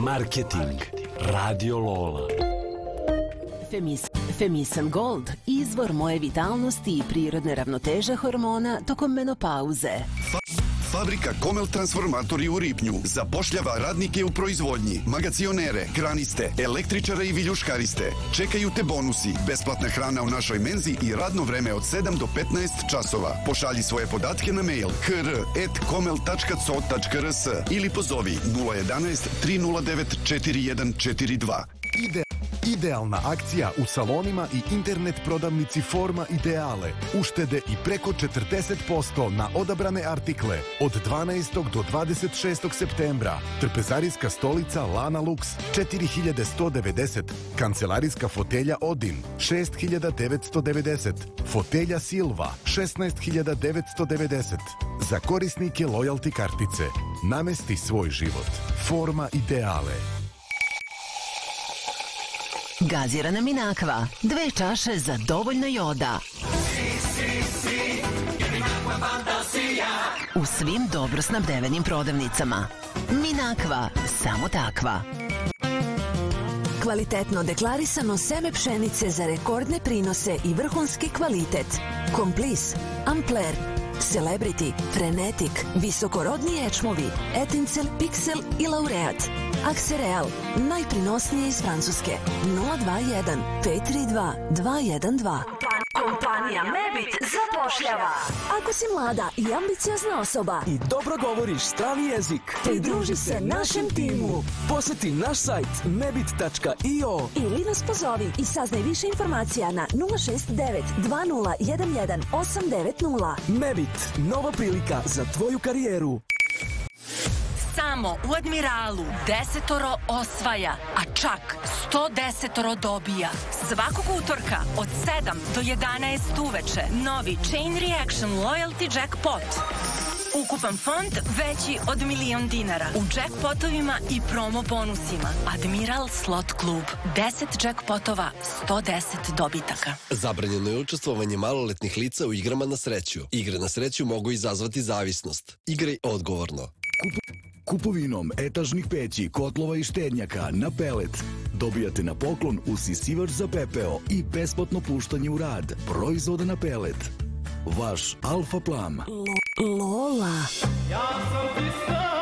Marketing. Radio Lola. Femisan Gold, izvor moje vitalnosti i prirodne ravnoteže hormona tokom menopauze. Fabrika Komel Transformatori u Ripnju zapošljava radnike u proizvodnji, magacionere, kraniste, električare i viljuškariste. Čekaju te bonusi, besplatna hrana u našoj menzi i radno vreme od 7 do 15 časova. Pošalji svoje podatke na mail hr@komel.co.rs ili pozovi 011 309 4142. Idealna akcija u salonima i internet prodavnici Forma Ideale. Uštede i preko 40% na odabrane artikle od 12. do 26. septembra. Trpezarijska stolica Lana Lux 4190. Kancelarijska fotelja Odin 6990. Fotelja Silva 16990. Za korisnike lojalty kartice. Namesti svoj život. Forma Ideale. Gazirana Minakva, 2 čaše za dovoljno joda. U svim dobro snabdevenim prodavnicama. Minakva, samo takva. Kvalitetno deklarisano seme pšenice za rekordne prinose i vrhunski kvalitet. Komplis, Ampler, Celebrity, Frenetic, visokorodni ječmovi, Etincel, Pixel i Laureat. Aksereal, najprinosnije iz Francuske. 021 532 212. Kompanija Mebit zapošljava. Ako si mlada i ambiciozna osoba i dobro govoriš strani jezik, pridruži se našem timu. Poseti naš sajt mebit.io ili nas pozovi i saznaj više informacija na 069 2011 890. Mebit, nova prilika za tvoju karijeru. Samo u Admiralu 10 osvaja, a čak 110 dobija. Svakog utorka od 7 do 11 uveče novi Chain Reaction Loyalty Jackpot. Ukupan fond veći od $1.000.000 u jackpotovima i promo bonusima. Admiral Slot Klub. 10 jackpotova, 110 dobitaka. Zabranjeno je učestvovanje maloletnih lica u igrama na sreću. Igre na sreću mogu izazvati zavisnost. Igraj odgovorno. Kupovinom etažnih peći, kotlova i štednjaka na pelet dobijate na poklon usisivač za pepeo i besplatno puštanje u rad proizvoda na pelet. Vaš Alfa Plam. Lola. Ja sam ti